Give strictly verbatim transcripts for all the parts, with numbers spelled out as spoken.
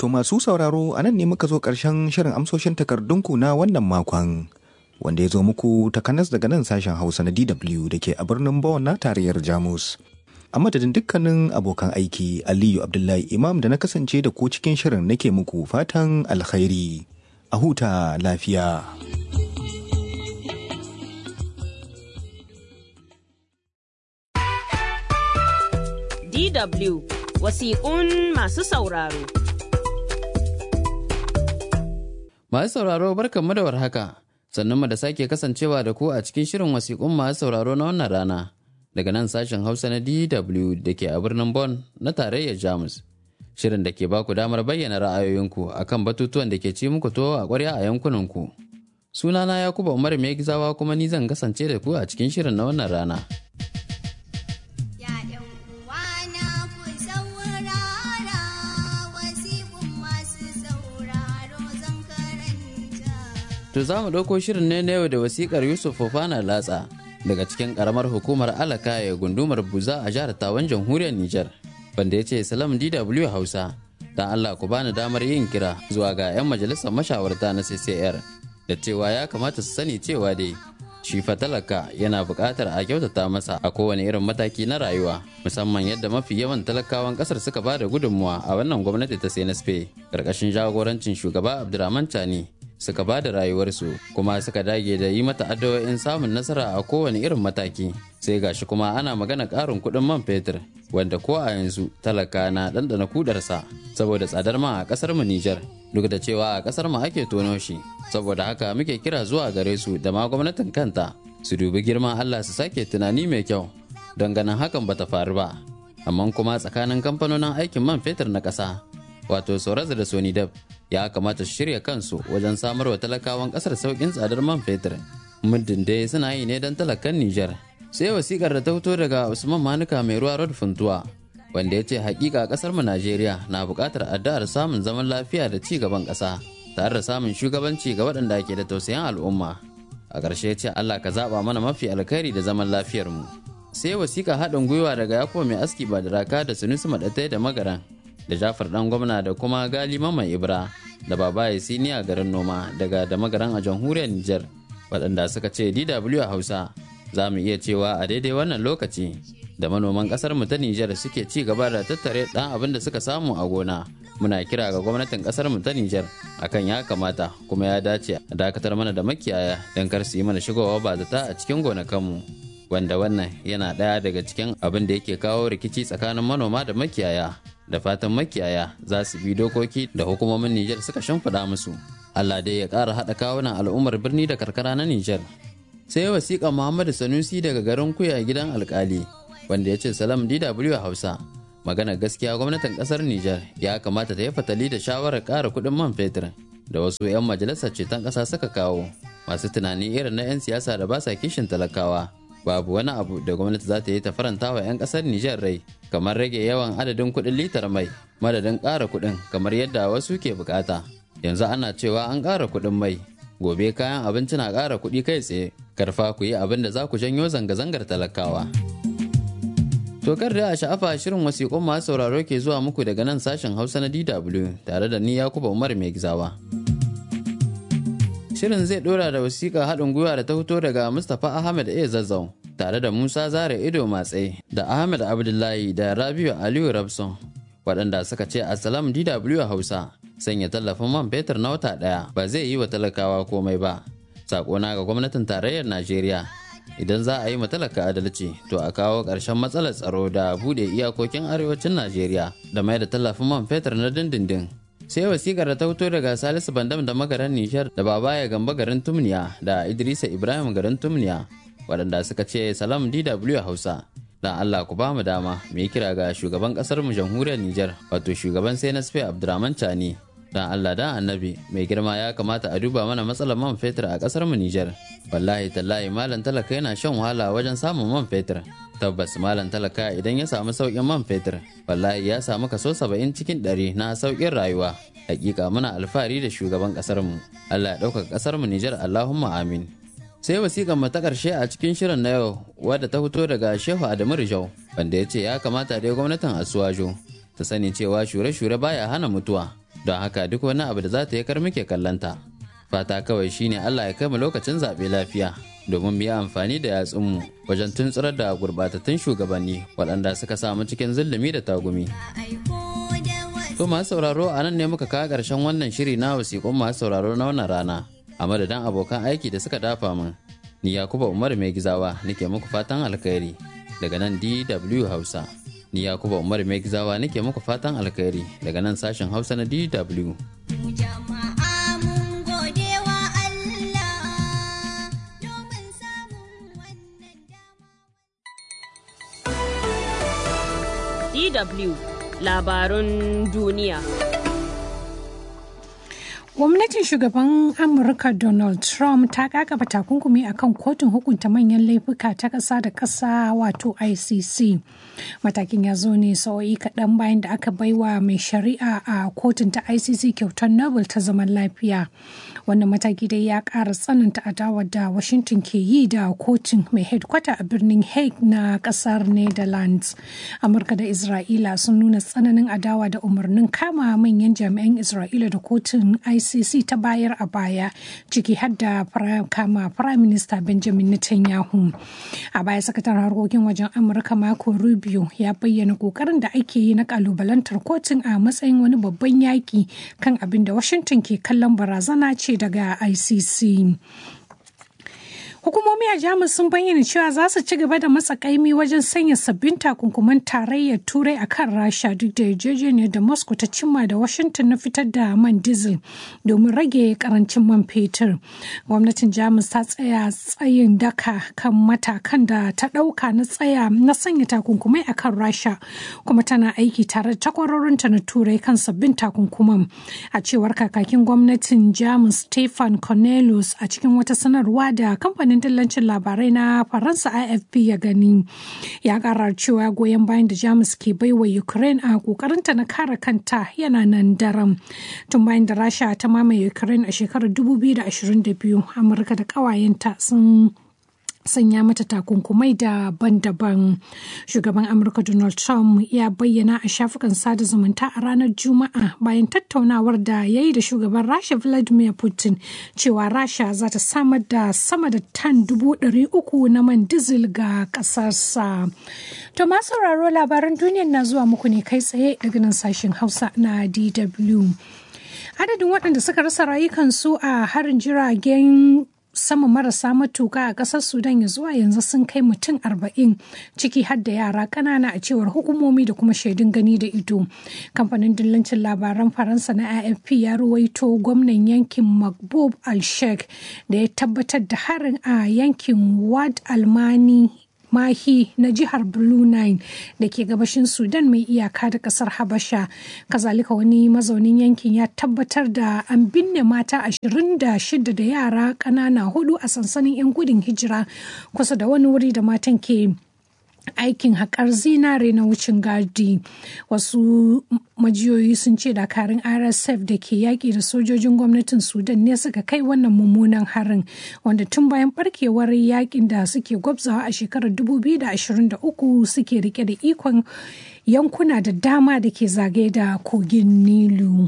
To masu sauraro a nan ne muka zo ƙarshen shirin amsoshin takardunku na wannan makon wanda ya zo muku takanas daga nan sashen Hausa na D W da ke a birnin Bonn na tarayyar Jamus. A madadin dukkanin abokan aiki Aliyu Abdullahi Imam da na kasance da ku cikin shirin nake muku fatan alkhairi. A huta lafiya. D W wasiƙun masu sauraro. Masu sauraro barkanmu da warhaka, sannan mu da sake kasancewa da ku a cikin shirin wasiƙun masu sauraro na wannan rana daga nan sashen Hausa na D W da ke a birnin Bonn na tarayyar Jamus. Shirin da ke baku damar bayyana ra'ayoyinku akan batutuwan da ke ci muku to a ƙwarya a yankunanku. Sunana Yakubu Umar Mai Gizawa kuma ni zan kasance da ku a cikin shirin na wannan rana. To za mu ɗauko shirin ne na yau da wasiƙar Yusuf Fofana Latsa daga cikin ƙaramar hukumar Alaka ya gundumar Buza a jihar Tawan jamhuriyar Nijar, wanda ya ce Salam D W Hausa, don Allah ku bani damar yin kira zuwa ga 'yan majalisar mashawarta na C C R da cewa ya kamata su sani cewa dai shi fa talaka yana buƙatar a kyautata masa a kowane irin mataki na rayuwa, musamman yadda mafi yawan talakawan ƙasar suka ba da gudunmuwa a wannan gwamnati ta C N S P ƙarƙashin jagorancin shugaba Abdurrahman Tani. Suka ba da rayuwarsu kuma suka dage da yi mata addu'o'in samun nasara a kowane irin mataki, sai gashi kuma ana magana ƙarin kuɗin man fetur wanda ko a yanzu talaka na ɗanɗana kudarsa saboda tsadar man a ƙasar mu Nijar, duk da cewa a ƙasar mu ake tono shi. Saboda haka muke kira zuwa gare su da ma gwamnatin kanta su dubi girman Allah su sake tunani mai kyau don ganin hakan bata faru ba. Amma kuma tsakanin kamfanonin aikin man fetur na ƙasa wato Soraz da Sonidab ya kamata su shirya kansu wajen samar wa talakawan kasar saukin tsadar man fetur, muddin dai suna yi ne don talakan Nijar. Sai wasikar da ta fito daga Usman Manuka mai ruwa Rod Funtuwa, wanda ya ce hakika kasar mu Najeriya na buƙatar addu'ar samun zaman lafiya da ci gaban ƙasa tare da samun shugabanci ga waɗanda ke da tausayin al'umma. A ƙarshe ya ce Allah ka zaɓa mana mafi alkhairi da zaman lafiyar mu. Sai wasika haɗin gwiwa daga Yakubu mai aski ba da raka da Sunusi Maɗatai da Magaran da Jafar ɗan gwamna da kuma Gali Mamman Ibra da Babaye Siniya garin noma daga da Magaran a jamhuriyar Nijar, waɗanda suka ce D W Hausa za mu iya cewa a daidai wannan lokaci da manoman ƙasar mu ta Nijar suke ci gaba da tattare ɗan abin da suka samu a gona. Muna kira ga gwamnatin ƙasar mu ta Nijar akan ya kamata kuma ya dace a dakatar mana da makiyaya don kar su yi mana shigowa ba zata a cikin gonakanmu, wanda wannan yana ɗaya daga cikin abin da yake kawo rikici tsakanin manoma da makiyaya. Da fatan makiyaya za su bi dokoki da hukumomin Nijar suka shimfiɗa musu. Allah dai ya ƙara haɗa kawunan al'ummar birni da karkara na Nijar. Sai wasiƙa Muhammadu Sanusi daga garin Kuya gidan alƙali, wanda ya ce Salam D W Hausa. Magana gaskiya gwamnatin ƙasar Nijar ya kamata ta yi fatali da shawarar ƙara kuɗin man fetur da wasu 'yan majalisar ceton ƙasa suka kawo, masu tunani irin na 'yan siyasa da ba sa kishin talakawa. Babu wani abu da gwamnati za ta yi ta faranta wa 'yan ƙasar Nijar rai, kamar rage yawan adadin kuɗin litar mai madadin ƙara kuɗin kamar yadda wasu ke bukata. Yanzu ana cewa an ƙara kuɗin mai, gobe kayan abinci na ƙara kuɗi kai tsaye. Karfa ku yi abin da za ku janyo zanga-zangar talakawa. Tokar da a sha'afa shirin wasiƙun masu sauraro ke zuwa muku daga nan sashen Hausa na D W tare da ni Yakubu Umar Mai Gizawa. Shirin zai dora da wasiƙa haɗin gwiwa da ta fito daga Mustapha Ahmed A. Zazzau tare da Musa Zare Ido Matse da Ahmed Abdullahi da Rabiu Aliyu Rabson, waɗanda suka ce Assalam D W Hausa, sanya tallafin man fetur na wata ɗaya ba zai yi wa talakawa komai ba. Sakona ga gwamnatin tarayyar Najeriya, idan za a yi ma talaka adalci to a kawo ƙarshen matsalar tsaro da buɗe iyakokin arewacin Najeriya da mai da tallafin man fetur na dindindin. Sai wasikar da ta fito daga Salisu Bandam da Magaran Nijar da Babaya Gamba garin Tumniya da Idrisa Ibrahim garin Tumniya, waɗanda suka ce Salam D W Hausa, dan Allah ku ba mu dama mu yi kira ga shugaban ƙasar mu jamhuriyar Nijar wato shugaban C N S P Abdurrahman Tani. Dan Allah dan Annabi mai girma ya kamata a duba mana matsalar man fetur a ƙasar mu Nijar. Wallahi tallahi malam talaka yana shan wahala wajen samun man fetur. Tabbas malam talaka idan ya samu sauƙin man fetur wallahi ya samu kaso saba'in cikin ɗari na sauƙin rayuwa. Hakika muna alfahari da shugaban ƙasar mu. Allah ya ɗaukaka ƙasar mu Nijar, Allahumma amin. Sai wasiƙar mu ta ƙarshe a cikin shirin na yau wadda ta fito daga Shehu Adamu Rijau, wanda ya ce ya kamata dai gwamnatin Asuwajo ta sani cewa shure-shure baya hana mutuwa. don haka duk wani abu da za ta yi kar muke kallanta. Fata kawai shine Allah ya kai mu lokacin zaɓe lafiya domin mu yi amfani da yatsunmu wajen tuntsurar da gurɓatattun shugabanni waɗanda suka samu cikin zulumi da tagumi. To masu sauraro a nan ne muka kawo ƙarshen wannan shiri na wasiƙun masu sauraro na wannan rana. A madadin abokan aiki da suka dafa min, ni Yakuba Umar Mai Gizawa nake muku fatan alkhairi daga nan D W Hausa. Ni Yakuba Umar Mai Gizawa nake muku fatan alkhairi daga nan sashen Hausa na D W. D W labarun duniya. Gwamnatin shugaban Amurka Donald Trump ta kakaba takunkumi akan kotun hukunta manyan laifuka ta ƙasa da ƙasa wato I C C. Matakin ya zo ne sa'o'i kaɗan bayan da aka baiwa mai shari'a a kotun ta I C C kyautar Nobel ta zaman lafiya. Wannan mataki dai ya ƙara tsananta adawar da Washington ke yi da kotun mai headquarter a birnin Hague na ƙasar Netherlands. Amurka da Isra'ila sun nuna tsananin adawa da umarnin kama manyan jami'an Isra'ila da kotun I C C ta bayar a baya, ciki har da kama Prime Minister Benjamin Netanyahu. A baya sakataren harkokin wajen Amurka Marco Rubio ya bayyana kokarin da ake yi na kalubalantar kotun a matsayin wani babban yaki kan abin da Washington ke kallon barazana ce daga I C C. Hukumomi a Jamus sun bayyana cewa za su ci gaba da matsa kaimi wajen sanya sabbin takunkuman tarayyar Turai a kan Rasha duk da yarjejeniyar da Moscow ta cimma da Washington na fitar da man diesel domin rage karancin man fetur. Gwamnatin Jamus ta tsaya tsayin daka kan matakan da ta ɗauka na tsaya na sanya takunkumai a kan Rasha, kuma tana aiki tare da takwarorinta na Turai kan sabbin takunkuman. A cewar kakakin gwamnatin Jamus Stefan Cornelius a cikin wata sanarwa da kamfanin dillancin labarai na Faransa A F P ya gani, ya kara cewa goyon bayan da Jamus ke baiwa Ukraine a kokarinta na kare kanta yana nan daram. Tun bayan da Rasha ta mamaye Ukraine a shekarar dubu biyu da ashirin da biyu, Amurka da ƙawayenta sun sanya mata takunkumai daban-daban. Shugaban Amurka Donald Trump ya bayyana a shafukan sada zumunta a ranar Juma'a bayan tattaunawar da ya yi da shugaban Rasha Vladimir Putin cewa Rasha za ta samar da sama da tan dubu ɗari uku na man diesel ga ƙasarsa. To masu sauraro, labaran duniyar na zuwa muku ne kai tsaye daga nan sashen Hausa na D W. Adadin waɗanda suka rasa rayukansu a harin jiragen sama marasa matuka a ƙasar Sudan ya zuwa yanzu sun kai mutum arba'in, ciki har da yara ƙanana a cewar hukumomi da kuma shaidun gani da ido. Kamfanin dillancin labaran Faransa na A F P ya ruwaito gwamnan yankin Mahboub al-Sheikh da ya tabbatar da harin a yankin Wad Almani Mahi na jihar Blue Nile da ke gabashin Sudan mai iyaka da kasar Habasha. Kazalika wani mazaunin yankin ya tabbatar da an binne mata ashirin da shida da yara ƙanana hudu a sansanin 'yan gudun hijira kusa da wani wuri da matan ke aikin haƙar zinare na wucin gadi. Wasu majiyoyi sun ce dakarun R S F da ke yaƙi da sojojin gwamnatin Sudan ne suka kai wannan mummunan harin, wanda tun bayan barkewar yaƙin da suke gwabzawa a shekarar dubu biyu da ashirin da uku suke rike da ikon yankuna da dama da ke zagaye da kogin Nilu.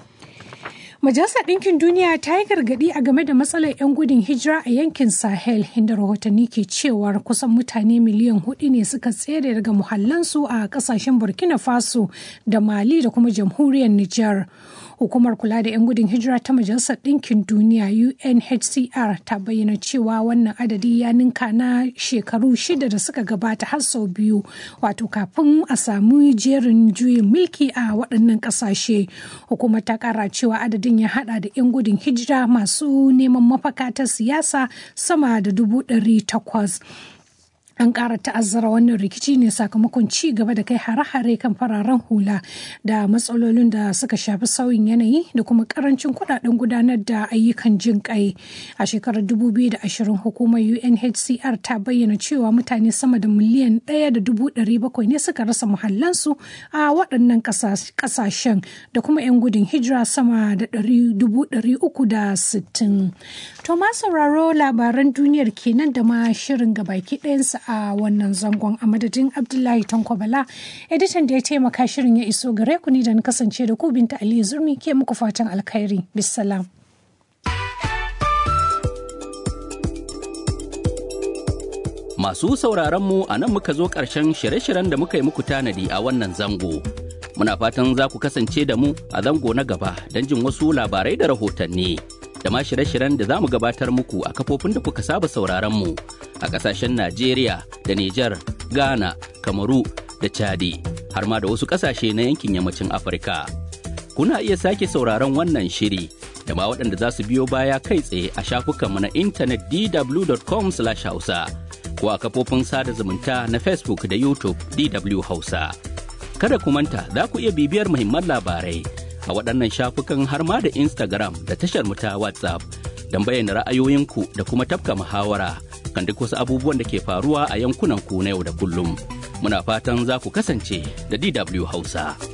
Majalisar Ɗinkin Duniya ta yi gargaɗi a game da matsalar 'yan gudun hijira a yankin Sahel, inda rahotanni ke cewar kusan mutane miliyan hudu ne suka tsere daga muhallansu a ƙasashen Burkina Faso da Mali da kuma jamhuriyar Nijar. Hukumar kula da 'yan gudun hijira ta Majalisar Ɗinkin Duniya U N H C R ta bayyana cewa wannan adadi ya ninka na shekaru shida da suka gabata har sau biyu, wato kafin a samu jerin juyin mulki a waɗannan ƙasashe. Hukumar ta ƙara cewa adadin ya hada da 'yan gudun hijira masu neman mafaka ta siyasa sama da dubu ɗari takwas. An ƙara ta'azzara wannan rikici ne sakamakon ci gaba da kai hare-hare kan fararen hula da matsalolin da suka shafi sauyin yanayi da kuma ƙarancin kuɗaɗen gudanar da ayyukan jin ƙai. A shekarar dubu biyu da ashirin, hukumar U N H C R ta bayyana cewa mutane sama da miliyan ɗaya da dubu ɗari bakwai ne suka rasa muhallansu a waɗannan ƙasashen da kuma 'yan gudun hijira sama da dubu ɗari uku da sittin. To ma sauraro, labaran duniyar kenan da ma shirin gabaki ɗayansa a wannan zangon. A madadin Abdullahi Tanko Bala, editan da ya taimaka shirin ya iso gare ku, ni da na kasance da ku Binta Aliyu Zurmi ke muku fatan alkhairi. Bisalam. Masu sauraron mu a nan muka zo ƙarshen shirye-shiryen da muka yi muku tanadi a wannan zango. Muna fatan za ku kasance da mu a zango na gaba don jin wasu labarai da rahotanni. Da ma shirye-shiryen da za mu gabatar muku a kafofin da kuka saba sauraron mu a ƙasashen Najeriya da Nijar, Ghana, Kamaru da Chadi, har ma da wasu ƙasashe na yankin yammacin Afirka. Kuna iya sake sauraron wannan shiri da ma waɗanda za su biyo baya kai tsaye a shafukanmu na intanet d w dot com slash hausa. ko a kafofin sada zumunta na Facebook da YouTube D W Hausa. Kada ku manta za ku iya bibiyar muhimman labarai a waɗannan shafukan har ma da Instagram da tashar mu ta WhatsApp don bayyana ra'ayoyinku da kuma tafka muhawara kan duk wasu abubuwan da ke faruwa a yankunan ku na yau da kullum. Muna fatan za ku kasance da D W Hausa.